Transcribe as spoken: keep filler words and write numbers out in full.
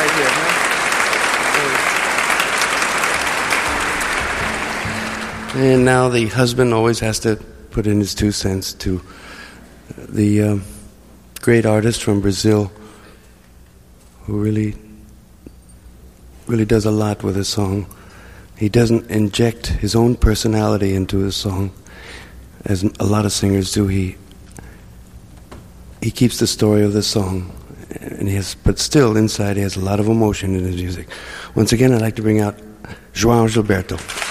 right here, man. And now the husband always has to put in his two cents to the uh, great artist from Brazil who really, really does a lot with his song. He doesn't inject his own personality into his song, as a lot of singers do. He he keeps the story of the song, and he has, but still inside he has a lot of emotion in his music. Once again, I'd like to bring out João Gilberto.